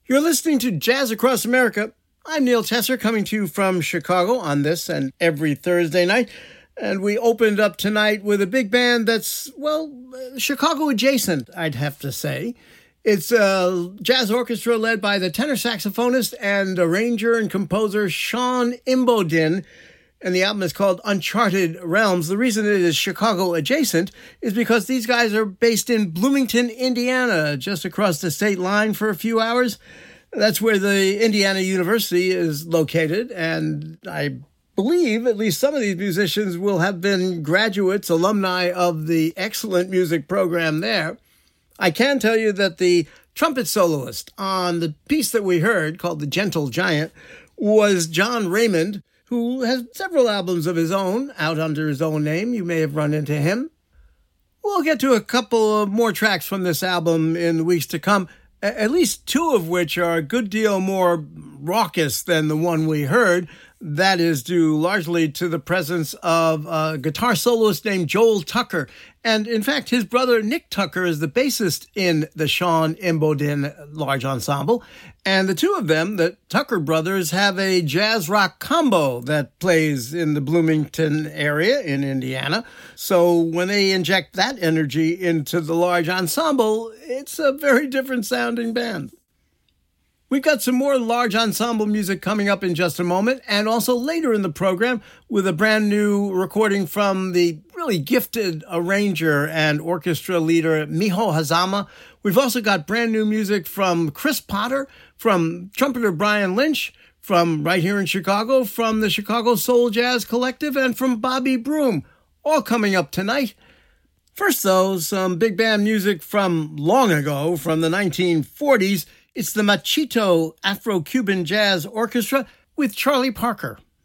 You're listening to Jazz Across America. I'm Neil Tesser, coming to you from Chicago on this and every Thursday night. And we opened up tonight with a big band that's, well, Chicago adjacent, I'd have to say. It's a jazz orchestra led by the tenor saxophonist and arranger and composer Sean Imboden. And the album is called Uncharted Realms. The reason it is Chicago adjacent is because these guys are based in Bloomington, Indiana, just across the state line for a few hours. That's where the Indiana University is located, and I believe at least some of these musicians will have been graduates, alumni of the excellent music program there. I can tell you that the trumpet soloist on the piece that we heard, called The Gentle Giant, was John Raymond, who has several albums of his own out under his own name. You may have run into him. We'll get to a couple of more tracks from this album in the weeks to come, at least two of which are a good deal more raucous than the one we heard. That is due largely to the presence of a guitar soloist named Joel Tucker. And in fact, his brother Nick Tucker is the bassist in the Sean Imboden Large Ensemble. And the two of them, the Tucker brothers, have a jazz rock combo that plays in the Bloomington area in Indiana. So when they inject that energy into the Large Ensemble, it's a very different sounding band. We've got some more large ensemble music coming up in just a moment, and also later in the program with a brand new recording from the really gifted arranger and orchestra leader Miho Hazama. We've also got brand new music from Chris Potter, from trumpeter Brian Lynch, from right here in Chicago, from the Chicago Soul Jazz Collective, and from Bobby Broom, all coming up tonight. First, though, some big band music from long ago, from the 1940s. It's the Machito Afro-Cuban Jazz Orchestra with Charlie Parker.